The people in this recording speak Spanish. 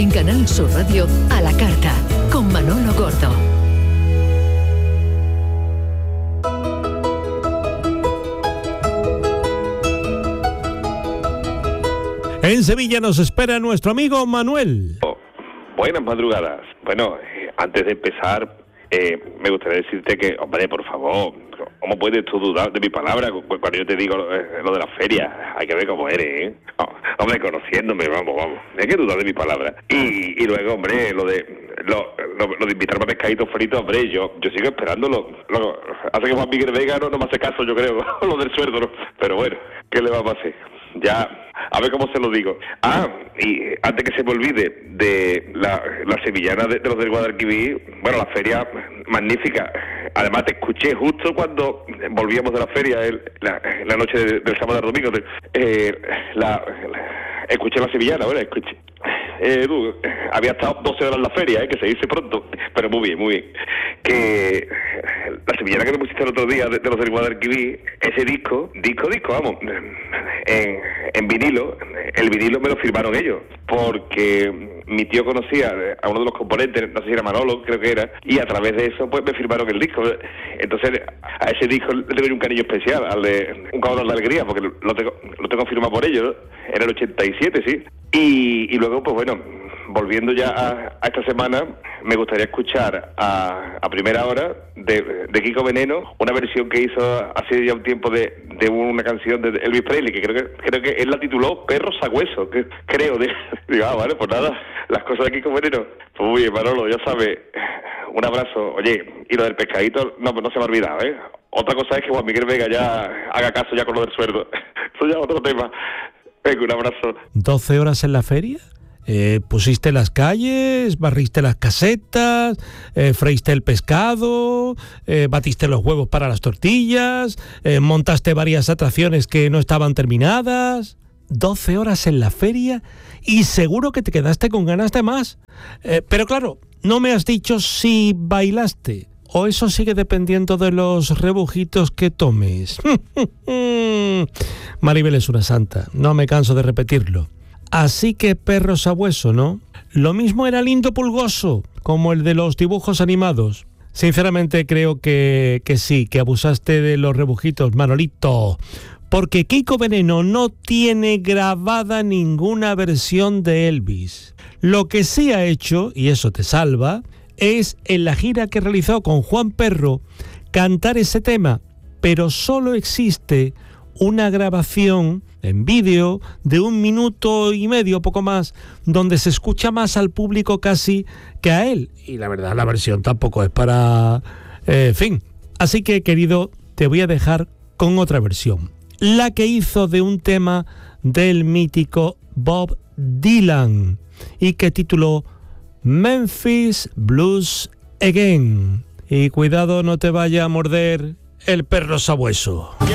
En Canal Sur Radio, a la carta, con Manolo Gordo. En Sevilla nos espera nuestro amigo Manuel. Buenas madrugadas. Bueno, antes de empezar, me gustaría decirte que, hombre, por favor, ¿cómo puedes tú dudar de mi palabra cuando yo te digo lo de la feria? Hay que ver cómo eres, ¿eh? Oh, hombre, conociéndome, vamos. Hay que dudar de mi palabra. Y luego, hombre, lo de invitarme a pescaditos fritos, hombre, yo sigo esperándolo. Hace que Juan Miguel Vega no me hace caso, yo creo, lo del sueldo, ¿no? Pero bueno, ¿qué le va a pasar? Ya, a ver cómo se lo digo. Y antes que se me olvide de la sevillana de los del Guadalquivir, bueno, la feria magnífica. Además te escuché justo cuando volvíamos de la feria, la noche del sábado al domingo. Escuché la sevillana, bueno, escuché. Había estado 12 horas en la feria, que se dice pronto, pero muy bien. Que la sevillana que me pusiste el otro día de los del Guadalquivir, ese disco, vamos, en vinilo, el vinilo me lo firmaron ellos, porque mi tío conocía a uno de los componentes, no sé si era Manolo, creo que era, y a través de eso pues me firmaron el disco. Entonces a ese disco le tengo un cariño especial, al de Un cabrón de alegría, porque lo tengo firmado por ellos, ¿no? En el 87, sí. Y luego, pues bueno, volviendo ya a esta semana, me gustaría escuchar a primera hora de Kiko Veneno, una versión que hizo hace ya un tiempo de una canción de Elvis Presley, que creo que él la tituló Perro Sagüeso, que creo. Digo, vale, pues nada, las cosas de Kiko Veneno. Pues muy bien, Manolo, ya sabes, un abrazo. Oye, y lo del pescadito, no se me ha olvidado, ¿eh? Otra cosa es que Juan Miguel Vega ya haga caso ya con lo del sueldo. Eso ya es otro tema. Venga, un abrazo. 12 horas en la feria. Pusiste las calles, barriste las casetas, freíste el pescado, batiste los huevos para las tortillas, montaste varias atracciones que no estaban terminadas. 12 horas en la feria y seguro que te quedaste con ganas de más. Pero claro, no me has dicho si bailaste. ¿O eso sigue dependiendo de los rebujitos que tomes? Maribel es una santa, no me canso de repetirlo. Así que perro sabueso, ¿no? Lo mismo era lindo pulgoso, como el de los dibujos animados. Sinceramente creo que sí, que abusaste de los rebujitos, Manolito. Porque Kiko Veneno no tiene grabada ninguna versión de Elvis. Lo que sí ha hecho, y eso te salva, es en la gira que realizó con Juan Perro cantar ese tema, pero solo existe una grabación en vídeo de 1 minuto y medio, poco más, donde se escucha más al público casi que a él. Y la verdad, la versión tampoco es para... fin. Así que, querido, te voy a dejar con otra versión. La que hizo de un tema del mítico Bob Dylan y que tituló Memphis Blues Again. Y cuidado, no te vaya a morder el perro sabueso.